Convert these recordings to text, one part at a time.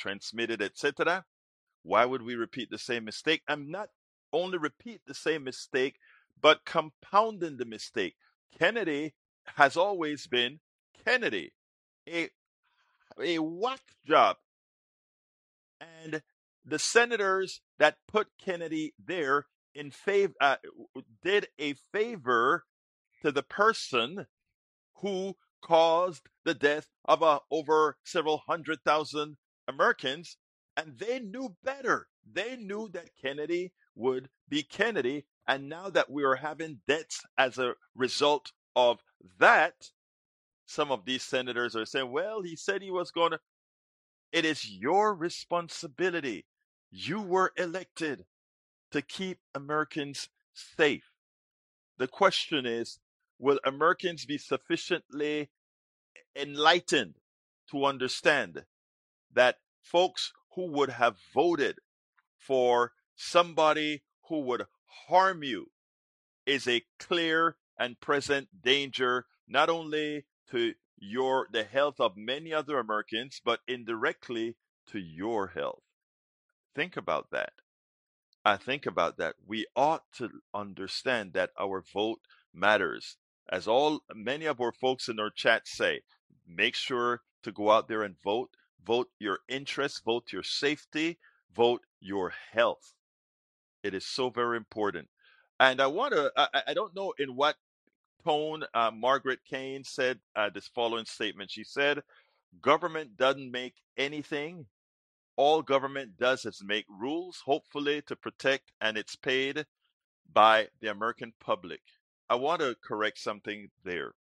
transmitted, etc. Why would we repeat the same mistake? And not only repeat the same mistake, but compounding the mistake. Kennedy has always been Kennedy, a, a whack job. And the senators that put Kennedy there in favor did a favor to the person who caused the death of over several 100,000 Americans, and they knew better. They knew that Kennedy would be Kennedy, and now that we are having deaths as a result of that, some of these senators are saying, well, he said he was going to. It is your responsibility. You were elected to keep Americans safe. The question is, will Americans be sufficiently enlightened to understand that folks who would have voted for somebody who would harm you is a clear and present danger, not only to the health of many other Americans, but indirectly to your health? Think about that. I think about that. We ought to understand that our vote matters. As many of our folks in our chat say, make sure to go out there and vote. Vote your interests, vote your safety, vote your health. It is so very important. And I don't know in what tone Margaret Kane said this following statement. She said, government doesn't make anything. All government does is make rules, hopefully to protect, and it's paid by the American public. I want to correct something there.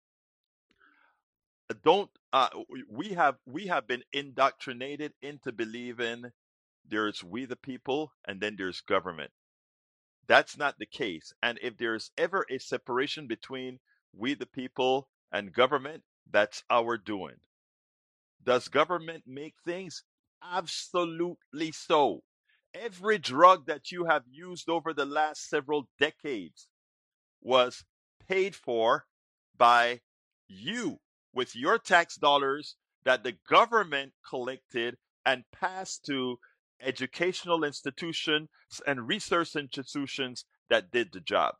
Don't we have been indoctrinated into believing there's we the people and then there's government. That's not the case. And if there's ever a separation between we the people and government, that's our doing. Does government make things? Absolutely so. Every drug that you have used over the last several decades was paid for by you with your tax dollars that the government collected and passed to educational institutions and research institutions that did the job.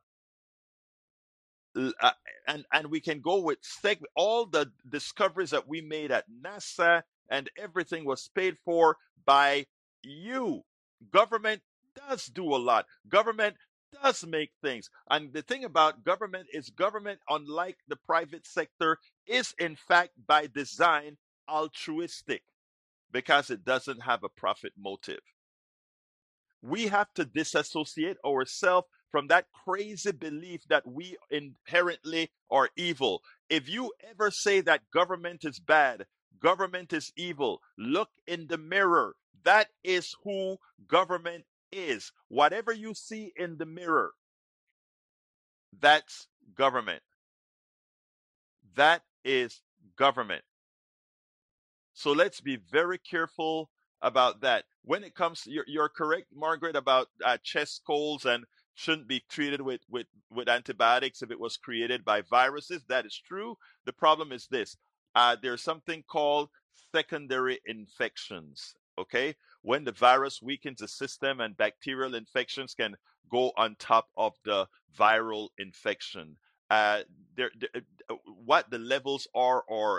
And we can go with all the discoveries that we made at NASA, and everything was paid for by you. Government does do a lot. Government does make things. And the thing about government is government, unlike the private sector, is in fact by design altruistic because it doesn't have a profit motive. We have to disassociate ourselves from that crazy belief that we inherently are evil. If you ever say that government is bad, government is evil, look in the mirror. That is who government is. Whatever you see in the mirror, that's government. That is government. So let's be very careful about that. When it comes, you're correct, Margaret, about chest colds and shouldn't be treated with antibiotics if it was created by viruses. That is true. The problem is this. There's something called secondary infections. Okay, when the virus weakens the system and bacterial infections can go on top of the viral infection. What the levels are, or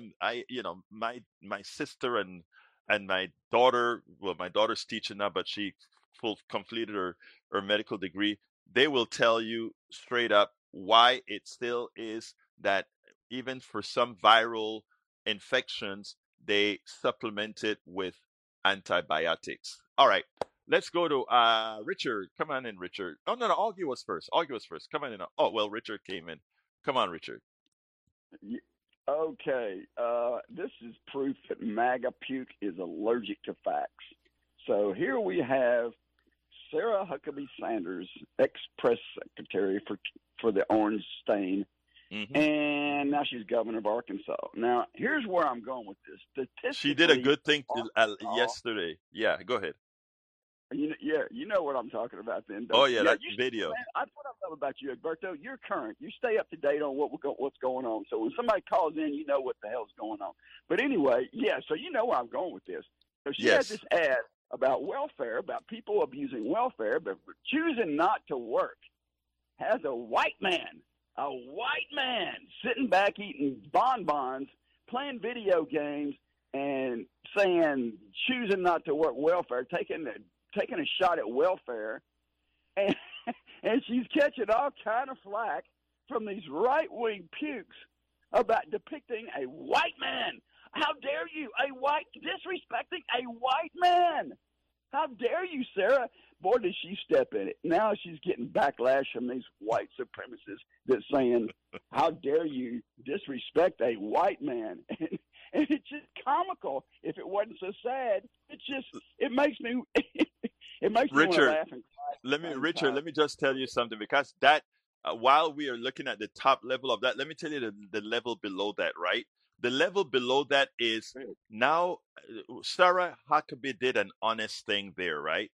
my sister and my daughter. Well, my daughter's teaching now, but she completed her medical degree. They will tell you straight up why it still is that even for some viral infections, they supplement it with antibiotics. All right. Let's go to Richard. Come on in, Richard. Oh, no, Augie was first. Augie was first. Come on in. Oh, well, Richard came in. Come on, Richard. Okay. This is proof that MAGA puke is allergic to facts. So here we have Sarah Huckabee Sanders, ex-press secretary for the Orange Stain, and now she's governor of Arkansas. Now, here's where I'm going with this. She did a good thing yesterday. Yeah, go ahead. You know what I'm talking about then. Oh, yeah, that video. Man, that's what I love about you, Egberto. You're current. You stay up to date on what's going on. So when somebody calls in, you know what the hell's going on. But anyway, yeah, so you know where I'm going with this. So she has Yes. this ad about welfare, about people abusing welfare, but choosing not to work. Has a white man, sitting back eating bonbons, playing video games, and saying choosing not to work welfare, taking a shot at welfare, and and she's catching all kind of flack from these right wing pukes about depicting a white man. How dare you? Disrespecting a white man. How dare you, Sarah? Boy, did she step in it. Now she's getting backlash from these white supremacists that's saying, how dare you disrespect a white man? And it's just comical. If it wasn't so sad, it makes me it makes me want to Richard, laugh and cry at the same Richard, time. let me just tell you something, because that while we are looking at the top level of that, let me tell you the level below that, right? The level below that is now Sarah Huckabee did an honest thing there, right?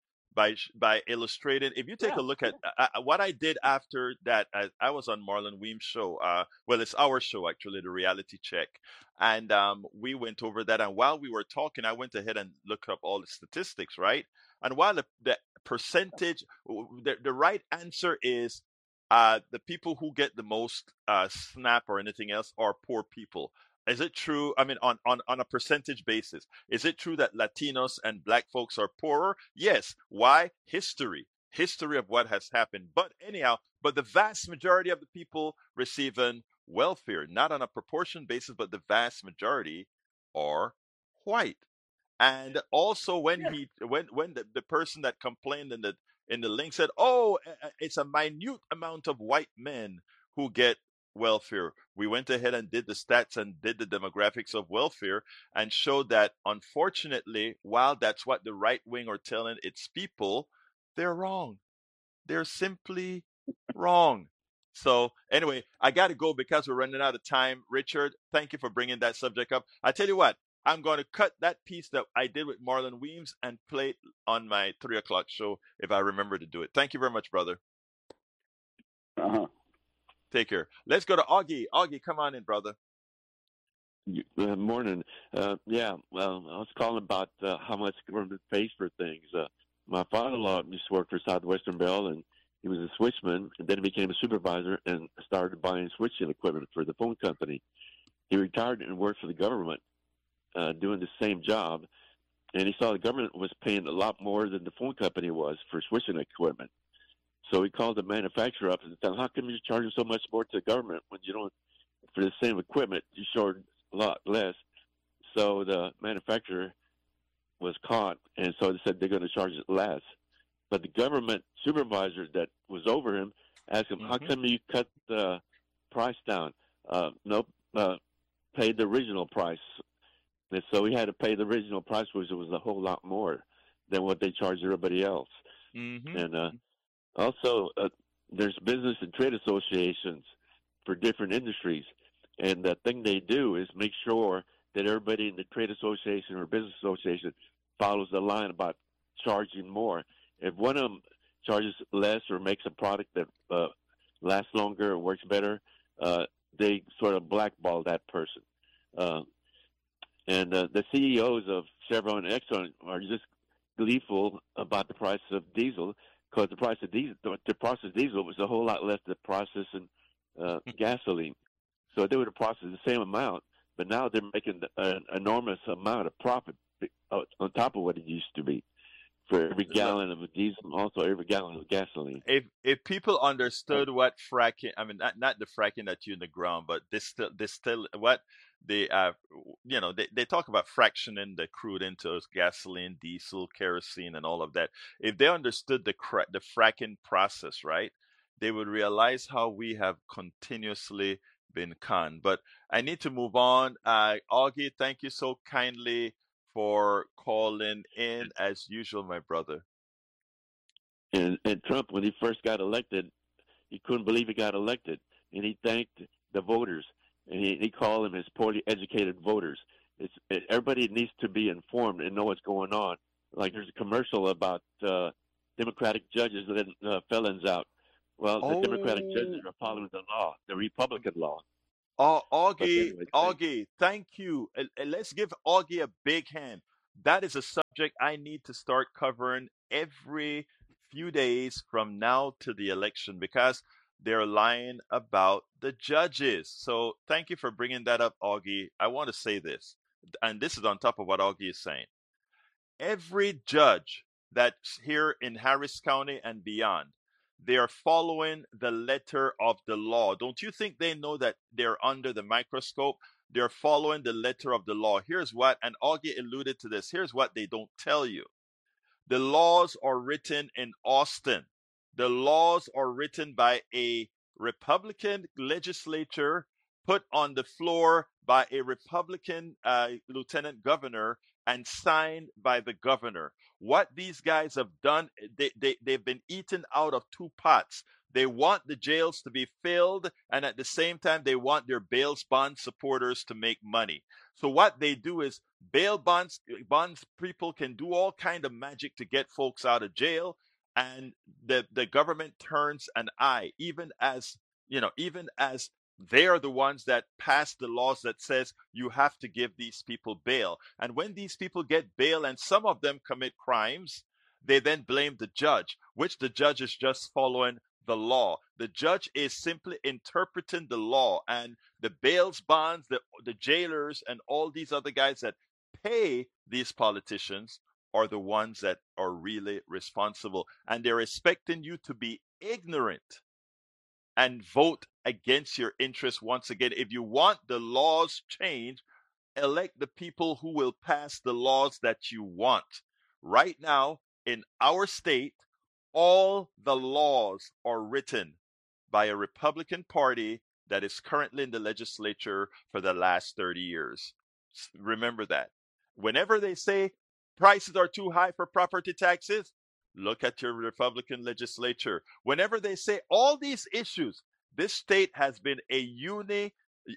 By illustrating, if you take Yeah, a look at what I did after that, I was on Marlon Weem's show. Well, it's our show actually, the Reality Check, and we went over that. And while we were talking, I went ahead and looked up all the statistics, right? And while the percentage, the right answer is the people who get the most SNAP or anything else are poor people. Is it true? I mean, on a percentage basis, is it true that Latinos and Black folks are poorer? Yes. Why? History of what has happened. But anyhow, but the vast majority of the people receiving welfare, not on a proportion basis, but the vast majority are white. And also when yeah, when the person that complained in the link said, "Oh, it's a minute amount of white men who get welfare." We went ahead and did the stats and did the demographics of welfare and showed that unfortunately, while that's what the right wing are telling its people, they're wrong. They're simply wrong. So anyway, I got to go because we're running out of time. Richard, thank you for bringing that subject up. I tell you what, I'm going to cut that piece that I did with Marlon Weems and play it on my 3 o'clock show if I remember to do it. Thank you very much, brother. uh-huh. Take care. Let's go to Augie. Augie, come on in, brother. Good morning. Yeah, well, I was calling about how much government pays for things. My father-in-law used to work for Southwestern Bell, and he was a switchman, and then he became a supervisor and started buying switching equipment for the phone company. He retired and worked for the government doing the same job, and he saw the government was paying a lot more than the phone company was for switching equipment. So he called the manufacturer up and said, "How come you're charging so much more to the government when you don't, for the same equipment, you charge a lot less?" So the manufacturer was caught, and so they said they're going to charge it less. But the government supervisor that was over him asked him, "How Mm-hmm. come you cut the price down?" Nope, paid the original price. And so he had to pay the original price, which was a whole lot more than what they charged everybody else. Mm-hmm. And also, there's business and trade associations for different industries, and the thing they do is make sure that everybody in the trade association or business association follows the line about charging more. If one of them charges less or makes a product that lasts longer or works better, they sort of blackball that person. Uh, and the CEOs of Chevron and Exxon are just gleeful about the price of diesel because the price of diesel, to process diesel was a whole lot less than processing gasoline. So they would have processed the same amount, but now they're making an enormous amount of profit on top of what it used to be for every Look, gallon of diesel, and also every gallon of gasoline. if people understood what fracking, I mean, not the fracking that you in the ground, but distill what they they talk about fractioning the crude into gasoline, diesel, kerosene, and all of that. If they understood the fracking process, right, they would realize how we have continuously been conned. But I need to move on. Augie, thank you so kindly for calling in as usual, my brother. And Trump, when he first got elected, he couldn't believe he got elected, and he thanked the voters, and he called them his poorly educated voters. Everybody needs to be informed and know what's going on. Like there's a commercial about Democratic judges letting felons out. Well, the Democratic judges Oh, are following the law, the Republican law. oh, But Augie, anyway, thanks. Augie, thank you. Let's give Augie a big hand. That is a subject I need to start covering every few days from now to the election because they're lying about the judges. So thank you for bringing that up, Augie. I want to say this, and this is on top of what Augie is saying. Every judge that's here in Harris County and beyond, they are following the letter of the law. Don't you think they know that they're under the microscope? They're following the letter of the law. Here's what, and Augie alluded to this, here's what they don't tell you. The laws are written in Austin. The laws are written by a Republican legislature, put on the floor by a Republican lieutenant governor, and signed by the governor. What these guys have done, they've been eaten out of two pots. They want the jails to be filled, and at the same time, they want their bail bond supporters to make money. So what they do is bail bonds people can do all kind of magic to get folks out of jail, and the government turns an eye, even as even as they are the ones that pass the laws that says you have to give these people bail. And when these people get bail and some of them commit crimes, they then blame the judge, which the judge is just following the law. The judge is simply interpreting the law, and the bails bonds, the jailers, and all these other guys that pay these politicians are the ones that are really responsible. And they're expecting you to be ignorant and vote against your interests once again. If you want the laws changed, elect the people who will pass the laws that you want. Right now, in our state, all the laws are written by a Republican Party that is currently in the legislature for the last 30 years. Remember that. Whenever they say prices are too high for property taxes, look at your Republican legislature. Whenever they say all these issues, this state has been a uni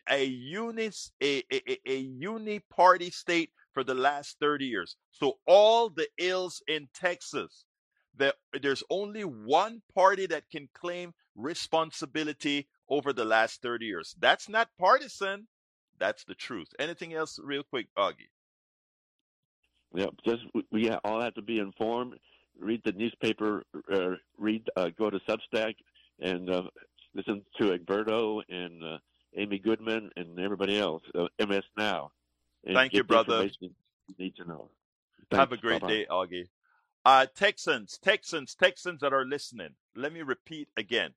party state for the last 30 years. So all the ills in Texas, there's only one party that can claim responsibility over the last 30 years. That's not partisan. That's the truth. Anything else real quick, Augie? Yeah, just we all have to be informed. Read the newspaper. Go to Substack and listen to Egberto and Amy Goodman and everybody else. MS Now. And Thank you, brother. You need to know. Thanks. Have a great day, Augie. Texans that are listening, let me repeat again.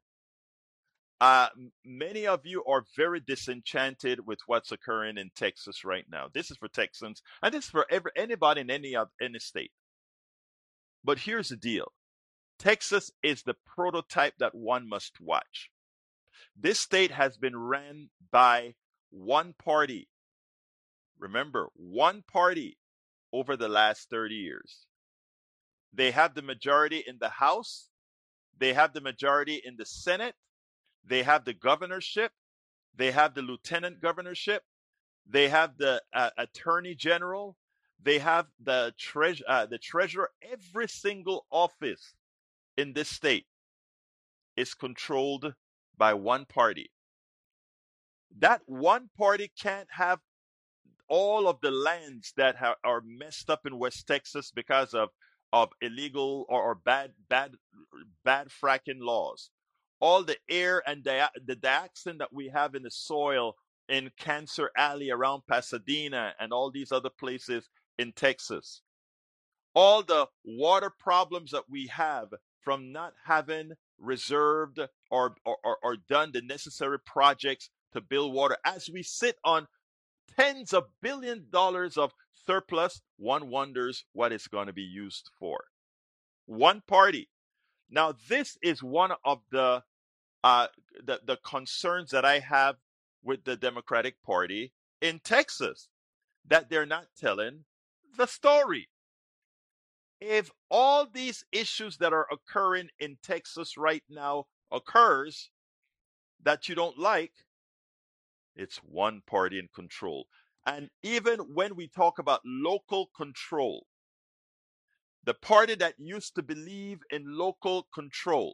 Many of you are very disenchanted with what's occurring in Texas right now. This is for Texans, and this is for anybody in any state. But here's the deal. Texas is the prototype that one must watch. This state has been ran by one party. Remember, one party over the last 30 years. They have the majority in the House. They have the majority in the Senate. They have the governorship. They have the lieutenant governorship. They have the attorney general. They have the treasurer. Every single office in this state is controlled by one party. That one party can't have all of the lands that are messed up in West Texas because of illegal or bad fracking laws. All the air and the dioxin that we have in the soil in Cancer Alley around Pasadena and all these other places in Texas. All the water problems that we have from not having reserved or done the necessary projects to build water. As we sit on tens of billions of dollars of surplus, one wonders what it's going to be used for. One party. Now, this is one of the concerns that I have with the Democratic Party in Texas, that they're not telling the story. If all these issues that are occurring in Texas right now occurs that you don't like, it's one party in control. And even when we talk about local control, the party that used to believe in local control,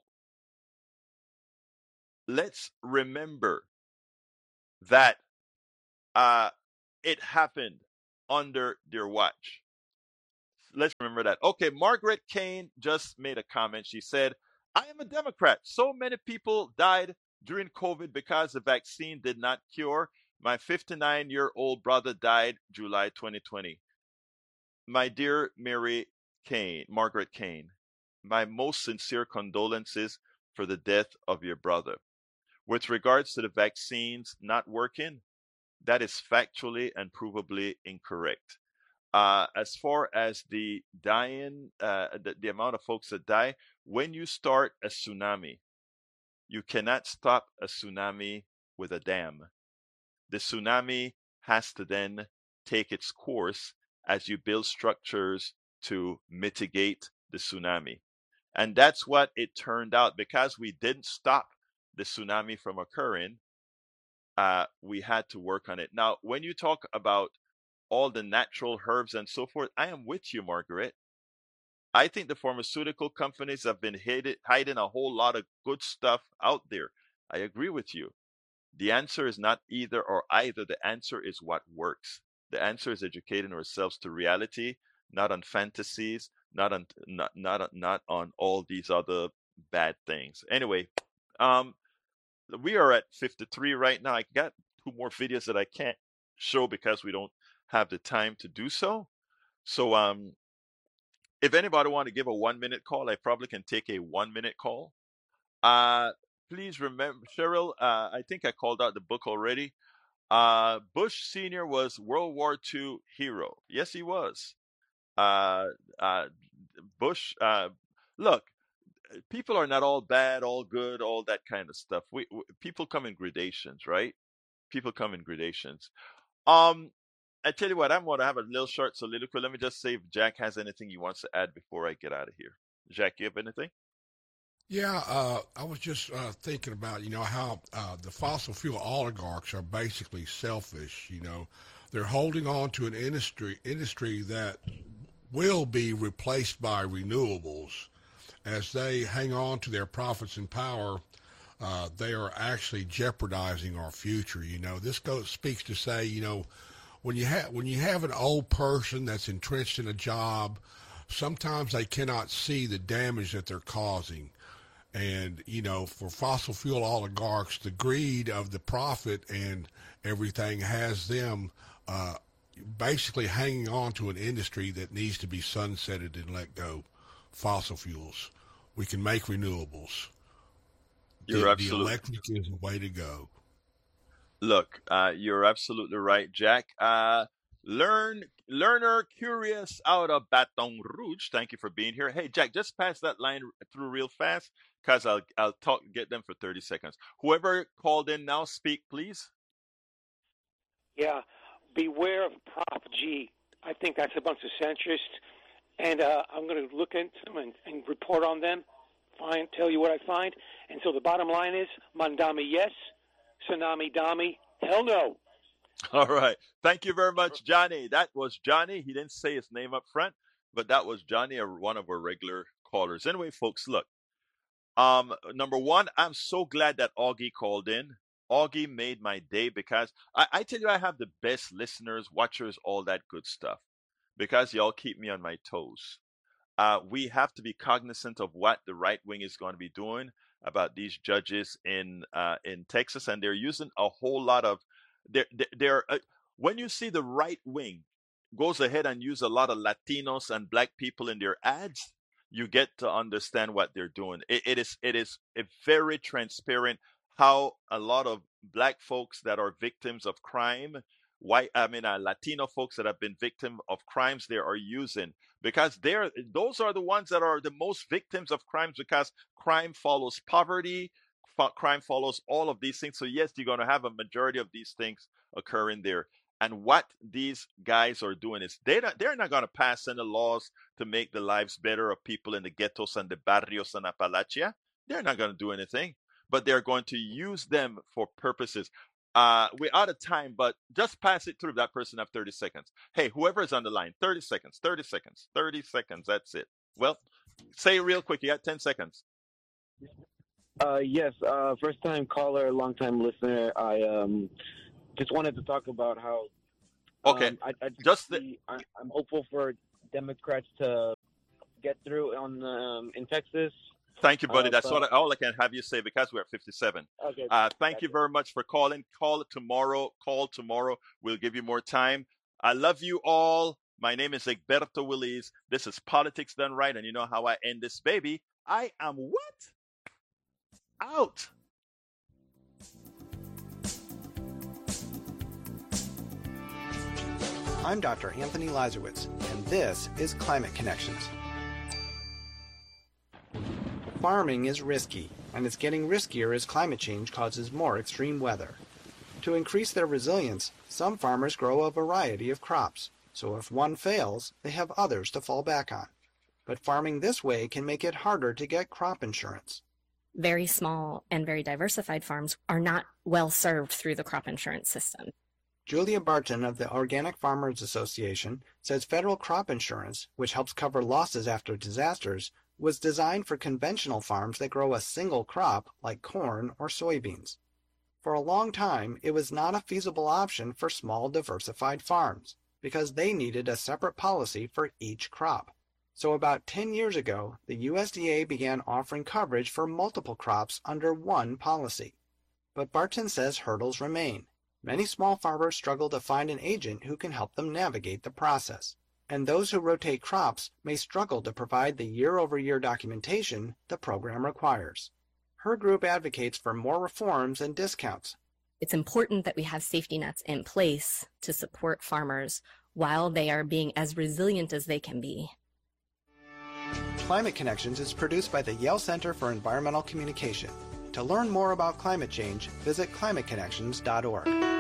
let's remember that it happened under their watch. let's remember that. Okay, Margaret Kane just made a comment. She said, I am a Democrat. So many people died during COVID because the vaccine did not cure. My 59-year-old brother died July 2020. My dear Margaret Kane, my most sincere condolences for the death of your brother. With regards to the vaccines not working, that is factually and provably incorrect. As far as the dying, the amount of folks that die, when you start a tsunami, you cannot stop a tsunami with a dam. The tsunami has to then take its course as you build structures to mitigate the tsunami. And that's what it turned out. Because we didn't stop the tsunami from occurring, we had to work on it. Now, when you talk about all the natural herbs and so forth, I am with you, Margaret. I think the pharmaceutical companies have been hiding a whole lot of good stuff out there. I agree with you. The answer is not either or either. The answer is what works. The answer is educating ourselves to reality, not on fantasies, not on all these other bad things. Anyway, we are at 53 right now. I got 2 more videos that I can't show because we don't have the time to do so. So if anybody want to give a 1-minute call, I probably can take a 1-minute call. Please remember, Cheryl, I think I called out the book already. Bush Sr. was World War II hero. Yes, he was. Bush, look, people are not all bad, all good, all that kind of stuff. People come in gradations, right? People come in gradations. I tell you what, I'm going to have a little short soliloquy. Let me just say if Jack has anything he wants to add before I get out of here. Jack, you have anything? Yeah, I was just thinking about, how the fossil fuel oligarchs are basically selfish. They're holding on to an industry that will be replaced by renewables. As they hang on to their profits and power, they are actually jeopardizing our future. This speaks to say, when you have an old person that's entrenched in a job, sometimes they cannot see the damage that they're causing. And, for fossil fuel oligarchs, the greed of the profit and everything has them basically hanging on to an industry that needs to be sunsetted and let go. Fossil fuels. We can make renewables. The electric is the way to go. Look, you're absolutely right, Jack. Learner Curious out of Baton Rouge. Thank you for being here. Hey, Jack, just pass that line through real fast because I'll get them for 30 seconds. Whoever called in now, speak, please. Yeah, beware of Prop G. I think that's a bunch of centrists, and I'm going to look into them and report on them, tell you what I find. And so the bottom line is, Mandami yes, Tsunami Dami, hell no. All right. Thank you very much, Johnny. That was Johnny. He didn't say his name up front, but that was Johnny, one of our regular callers. Anyway, folks, look. Number one, I'm so glad that Augie called in. Augie made my day because I tell you, I have the best listeners, watchers, all that good stuff because y'all keep me on my toes. We have to be cognizant of what the right wing is going to be doing about these judges in Texas, and they're using a whole lot of when you see the right wing goes ahead and use a lot of Latinos and black people in their ads, you get to understand what they're doing. It is very transparent how a lot of black folks that are victims of crime, Latino folks that have been victims of crimes, they are using because those are the ones that are the most victims of crimes because crime follows poverty. Crime follows all of these things. So yes, you're going to have a majority of these things occurring there. And what these guys are doing is they're not going to pass any laws to make the lives better of people in the ghettos and the barrios and Appalachia. They're not going to do anything, but they're going to use them for purposes. We're out of time, but just pass it through. That person have 30 seconds. Hey, whoever is on the line, 30 seconds, 30 seconds, 30 seconds. That's it. Well, say it real quick. You got 10 seconds. Yes, first time caller, long time listener. I just wanted to talk about how okay. I'm hopeful for Democrats to get through in Texas. Thank you, buddy. That's all I can have you say because we're at 57. Okay. Thank you very much for calling. Call tomorrow. We'll give you more time. I love you all. My name is Egberto Willies. This is Politics Done Right, and you know how I end this, baby. I am what? Out. I'm Dr. Anthony Lazarowitz, and this is Climate Connections. Farming is risky, and it's getting riskier as climate change causes more extreme weather. To increase their resilience, some farmers grow a variety of crops, so if one fails, they have others to fall back on. But farming this way can make it harder to get crop insurance. Very small and very diversified farms are not well served through the crop insurance system. Julia Barton of the Organic Farmers Association says federal crop insurance, which helps cover losses after disasters, was designed for conventional farms that grow a single crop like corn or soybeans. For a long time, it was not a feasible option for small diversified farms because they needed a separate policy for each crop. So about 10 years ago, the USDA began offering coverage for multiple crops under one policy. But Barton says hurdles remain. Many small farmers struggle to find an agent who can help them navigate the process. And those who rotate crops may struggle to provide the year-over-year documentation the program requires. Her group advocates for more reforms and discounts. It's important that we have safety nets in place to support farmers while they are being as resilient as they can be. Climate Connections is produced by the Yale Center for Environmental Communication. To learn more about climate change, visit climateconnections.org.